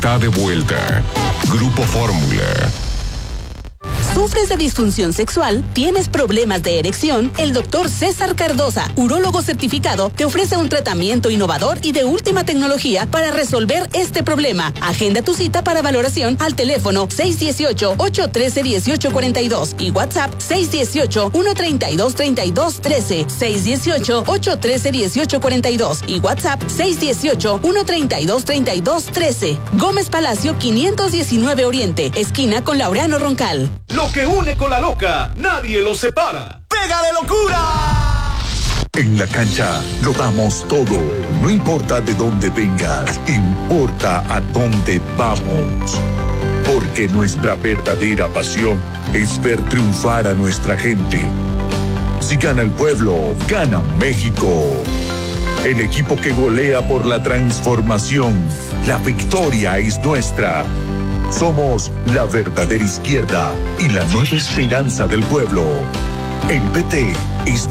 Está de vuelta. Grupo Fórmula. ¿Sufres de disfunción sexual? ¿Tienes problemas de erección? El doctor César Cardosa, urólogo certificado, te ofrece un tratamiento innovador y de última tecnología para resolver este problema. Agenda tu cita para valoración al teléfono 618-813-1842 y WhatsApp 618-132-3213, 618-813-1842 y WhatsApp 618-132-3213. Gómez Palacio 519 Oriente, esquina con Laureano Roncal. Lo que une con la loca, nadie lo separa. ¡Pega de locura! En la cancha lo damos todo. No importa de dónde vengas, importa a dónde vamos. Porque nuestra verdadera pasión es ver triunfar a nuestra gente. Si gana el pueblo, gana México. El equipo que golea por la transformación. La victoria es nuestra. Somos la verdadera izquierda y la nueva esperanza del pueblo. El PT es